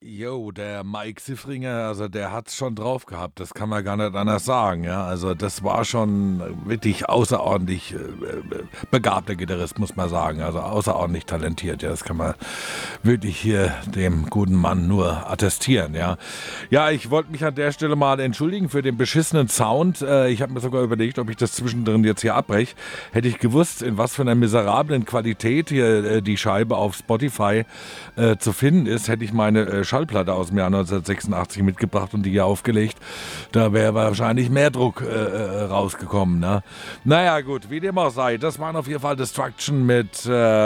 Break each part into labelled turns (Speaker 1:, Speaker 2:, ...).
Speaker 1: Jo, der Mike Siffringer, also der hat's schon drauf gehabt, das kann man gar nicht anders sagen, ja. Also das war schon wirklich außerordentlich begabter Gitarrist, muss man sagen. Also außerordentlich talentiert, ja. Das kann man wirklich hier dem guten Mann nur attestieren, ja. Ja, ich wollte mich an der Stelle mal entschuldigen für den beschissenen Sound. Ich habe mir sogar überlegt, ob ich das zwischendrin jetzt hier abbreche. Hätte ich gewusst, in was für einer miserablen Qualität hier die Scheibe auf Spotify zu finden ist, hätte ich meine Schallplatte aus dem Jahr 1986 mitgebracht und die hier aufgelegt. Da wäre wahrscheinlich mehr Druck rausgekommen. Ne? Naja, gut, wie dem auch sei. Das waren auf jeden Fall Destruction mit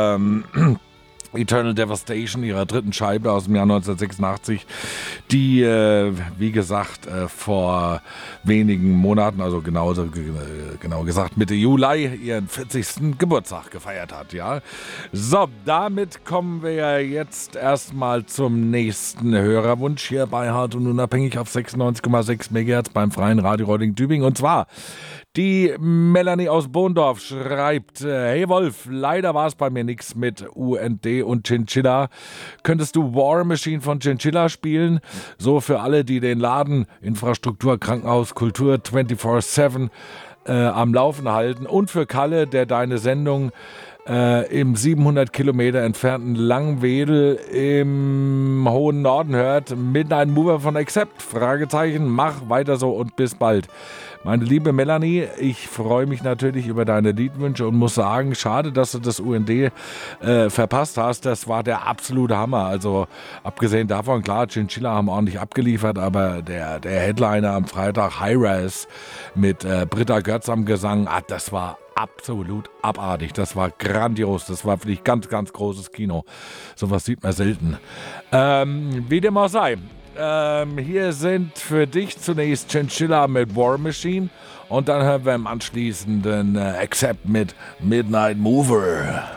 Speaker 1: Eternal Devastation, ihrer dritten Scheibe aus dem Jahr 1986, die, wie gesagt, vor wenigen Monaten, also genau gesagt Mitte Juli, ihren 40. Geburtstag gefeiert hat, ja. So, damit kommen wir jetzt erstmal zum nächsten Hörerwunsch hier bei Hart und Unabhängig auf 96,6 MHz beim Freien Radio Roding Tübingen. Und zwar die Melanie aus Bohndorf schreibt, hey Wolf, leider war es bei mir nichts mit UND und Chinchilla. Könntest du War Machine von Chinchilla spielen? So für alle, die den Laden, Infrastruktur, Krankenhaus, Kultur 24/7 am Laufen halten. Und für Kalle, der deine Sendung im 700 Kilometer entfernten Langwedel im hohen Norden hört. Midnight Mover von Accept? Fragezeichen. Mach weiter so und bis bald. Meine liebe Melanie, ich freue mich natürlich über deine Liedwünsche und muss sagen, schade, dass du das UND verpasst hast. Das war der absolute Hammer. Also abgesehen davon, klar, Chinchilla haben ordentlich abgeliefert, aber der Headliner am Freitag, Hi-Res mit Britta Götz am Gesang, das war absolut abartig. Das war grandios. Das war wirklich ganz, ganz großes Kino. Sowas sieht man selten. Wie dem auch sei. Hier sind für dich zunächst Chinchilla mit War Machine und dann hören wir im anschließenden Accept mit Midnight Mover.